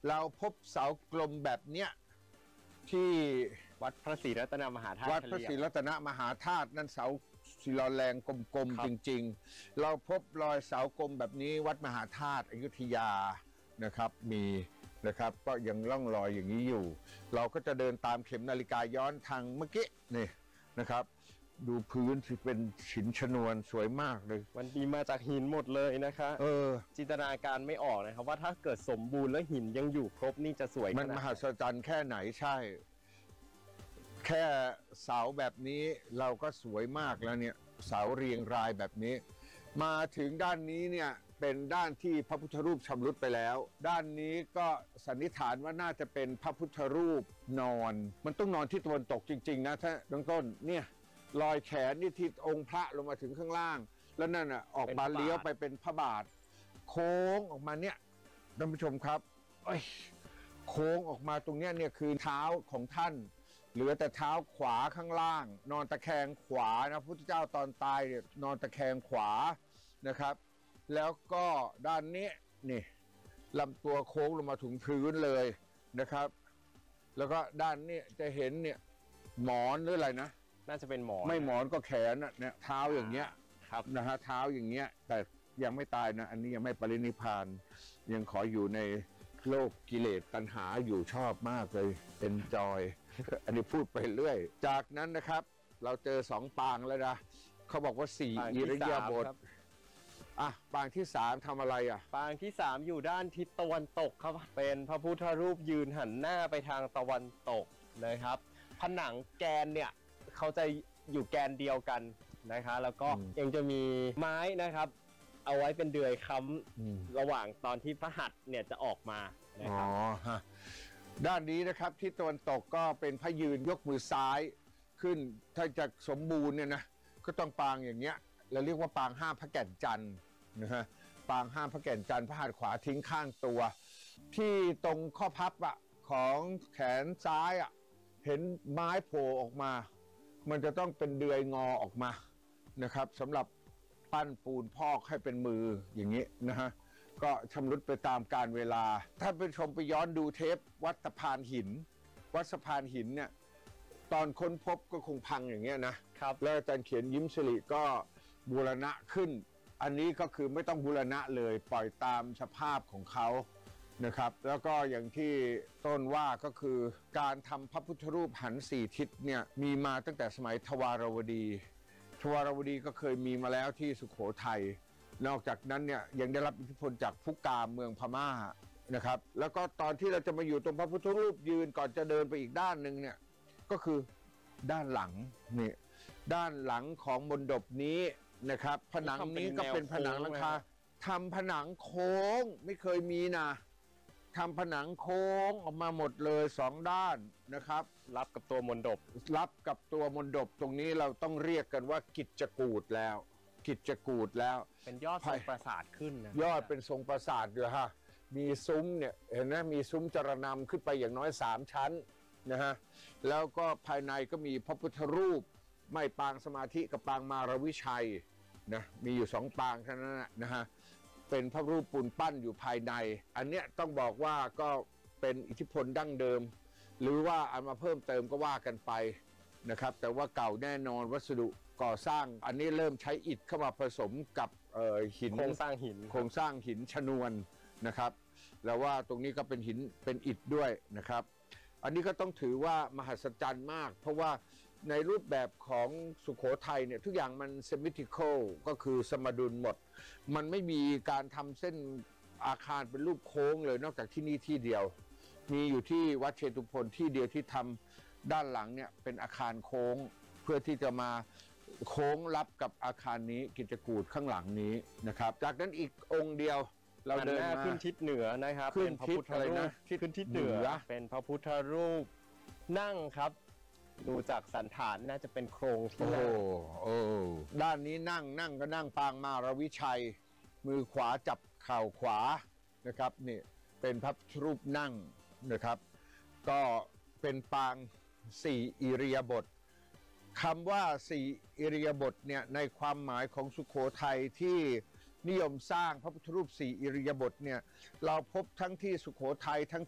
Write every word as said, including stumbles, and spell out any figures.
เราพบเสากลมแบบเนี้ยที่วัดพระศรีรัตนมหาธาตุวัดพระศรีรัตนมหาธาตุนั่นเสาศิลาแรงกลมๆจริงๆเราพบรอยเสากลมแบบนี้วัดมหาธาตุอยุธยานะครับมีนะครับก็ยังล่องรอยอย่างนี้อยู่เราก็จะเดินตามเข็มนาฬิกาย้อนทางเมื่อกี้นี่นะครับดูพื้นที่เป็นหินชนวนสวยมากเลยมันดีมาจากหินหมดเลยนะคะเออจินตนาการไม่ออกนะครับว่าถ้าเกิดสมบูรณ์แล้วหินยังอยู่ครบนี่จะสวยมันมหัศจรรย์แค่ไหนใช่แค่เสาแบบนี้เราก็สวยมากแล้วเนี่ยเสาเรียงรายแบบนี้มาถึงด้านนี้เนี่ยเป็นด้านที่พระพุทธรูปชำรุดไปแล้วด้านนี้ก็สันนิษฐานว่าน่าจะเป็นพระพุทธรูปนอนมันต้องนอนที่ตะวันตกจริงๆนะถ้าเบื้องต้นเนี่ยรอยแขนนี่ที่องค์พระลงมาถึงข้างล่างแล้วนั่นอ่ะออกมาเลี้ยวไปเป็นพระบาทโค้งออกมาเนี่ยท่านผู้ชมครับเอ้ยโค้งออกมาตรงเนี้ยเนี่ยคือเท้าของท่านเหลือแต่เท้าขวาข้างล่างนอนตะแคงขวานะพระพุทธเจ้าตอนตายเนี่ยนอนตะแคงขวานะครับแล้วก็ด้านนี้นี่ลำตัวโค้งลงมาถึงพื้นเลยนะครับแล้วก็ด้านนี้จะเห็นเนี่ยหมอนหรืออะไรนะน่าจะเป็นหมอนไม่หมอนก็แขนน่ะเนี่ยเท้าอย่างเงี้ยครับนะฮะเท้าอย่างเงี้ยแต่ยังไม่ตายนะอันนี้ยังไม่ปรินิพพานยังขออยู่ในโลกกิเลสตัณหาอยู่ชอบมากเลยเป็นจอย อันนี้พูดไปเรื่อยจากนั้นนะครับเราเจอสองปางแล้วนะเขาบอกว่าสี่อิริยาบถอ่ะปางที่สามทำอะไรอ่ะปางที่สามอยู่ด้านทิศตะวันตกครับเป็นพระพุทธรูปยืนหันหน้าไปทางตะวันตกนะครับผนังแกนเนี่ยเขาจะอยู่แกนเดียวกันนะคะแล้วก็ยังจะมีไม้นะครับเอาไว้เป็นเดือยค้ำระหว่างตอนที่พระหัตถ์เนี่ยจะออกมานะครับอ๋อฮะด้านนี้นะครับทิศตะวันตกก็เป็นพระยืนยกมือซ้ายขึ้นถ้าจะสมบูรณ์เนี่ยนะก็ต้องปางอย่างเงี้ยเราเรียกว่าปางห้าพระแก่นจันทร์นะฮะปางห้าพระแก่นจันทร์พระหัตถ์ขวาทิ้งข้างตัวที่ตรงข้อพับอะของแขนซ้ายอะเห็นไม้โผล่ออกมามันจะต้องเป็นเดือยงอออกมานะครับสำหรับปั้นปูนพอกให้เป็นมืออย่างนี้นะฮะก็ชำรุดไปตามกาลเวลาถ้าไปชมไปย้อนดูเทปวัดสะพานหินวัดสะพานหินเนี่ยตอนค้นพบก็คงพังอย่างเงี้ยนะครับแล้วอาจารย์เขียนยิ้มสิริก็บูรณะขึ้นอันนี้ก็คือไม่ต้องบูรณะเลยปล่อยตามสภาพของเขานะครับแล้วก็อย่างที่ต้นว่าก็คือการทำพระพุทธรูปหันสี่ทิศเนี่ยมีมาตั้งแต่สมัยทวารวดีทวารวดีก็เคยมีมาแล้วที่สุโขทัยนอกจากนั้นเนี่ยยังได้รับอิทธิพลจากพุกามเมืองพม่านะครับแล้วก็ตอนที่เราจะมาอยู่ตรงพระพุทธรูปยืนก่อนจะเดินไปอีกด้านหนึ่งเนี่ยก็คือด้านหลังนี่ด้านหลังของมณฑปนี้นะครับผนังนี้ก็เป็นผนังหลังคาทำผนังโค้งไม่เคยมีนะทำผนังโค้งออกมาหมดเลยสองด้านนะครับรับกับตัวมณฑปรับกับตัวมณฑปตรงนี้เราต้องเรียกกันว่ากิจกูฏแล้วกิจกูฏแล้วเป็นยอดทรงปราสาทขึ้นนะยอดเป็นทรงปราสาทอยู่ฮะมีซุ้มเนี่ยเห็นไหมมีซุ้มจรณำขึ้นไปอย่างน้อยสามชั้นนะฮะแล้วก็ภายในก็มีพระพุทธรูปไม่ปางสมาธิกับปางมารวิชัยนะมีอยู่สองปางเท่านั้นนะฮะเป็นพระรูปปูนปั้นอยู่ภายในอันเนี้ยต้องบอกว่าก็เป็นอิทธิพลดั้งเดิมหรือว่าเอามาเพิ่มเติมก็ว่ากันไปนะครับแต่ว่าเก่าแน่นอนวัสดุก่อสร้างอันนี้เริ่มใช้อิฐเข้ามาผสมกับหินโครงสร้างหินโครงสร้างหินชนวนนะครับแล้วว่าตรงนี้ก็เป็นหินเป็นอิฐด้วยนะครับอันนี้ก็ต้องถือว่ามหัศจรรย์มากเพราะว่าในรูปแบบของสุโขทัยเนี่ยทุกอย่างมัน symmetrical ก็คือสมดุลหมดมันไม่มีการทำเส้นอาคารเป็นรูปโค้งเลยนอกจากที่นี่ที่เดียวมีอยู่ที่วัดเชตุพนที่เดียวที่ทำด้านหลังเนี่ยเป็นอาคารโค้งเพื่อที่จะมาโค้งรับกับอาคารนี้กิจกูฏข้างหลังนี้นะครับจากนั้นอีกองค์เดียวเราเดินมาขึ้นทิศเหนือนะครับเป็นพระพุทธรูปขึ้นทิศเหนือเป็นพระพุทธรูปนั่งครับดูจากสันฐานน่าจะเป็นโครงที่นั่งโอ้ด้านนี้นั่งนั่งก็นั่งปางมารวิชัยมือขวาจับเข่าขวานะครับนี่เป็นพระรูปนั่งนะครับก็เป็นปางสี่อิริยาบถคำว่าสี่อิริยาบถเนี่ยในความหมายของสุโขทัยที่นิยมสร้างพระพุทธรูปสี่อิริยาบถเนี่ยเราพบทั้งที่สุโขทัยทั้ง